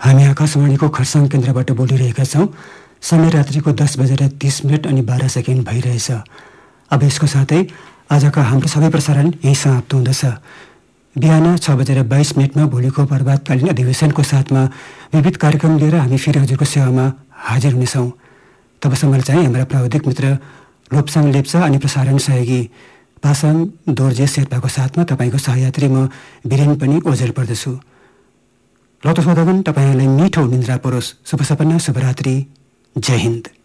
हामी आकाशवाणीको खरसाङ केन्द्रबाट बोलिरहेका छौँ। समय रात्रिको 10:30 अनि 12 सेकेन्ड भइरहेछ। अब यसको साथै आजका हाम्रो सबै प्रसारण यही समाप्त हुँदछ। बिहान 6:22 भोलिको प्रभातकालीन अधिवेशनको साथमा विविध कार्यक्रम लिएर हामी फेरि हजुरको सेवामा हाजिर हुनेछौँ। तबसम्म चाहिँ हाम्रा प्राविधिक मित्र लोप्साङ लेप्चा अनि प्रसारण सहयोगी पासाङ दोर्जे शेर्पाको साथमा तपाईँको सहयात्री म वीरेन पनि ओझेल पर्दछु। ल त श्रोतागण, तपाईँलाई मिठो निन्द्रा परोस्। शुभ सपना, शुभरात्रि, जय हिन्द।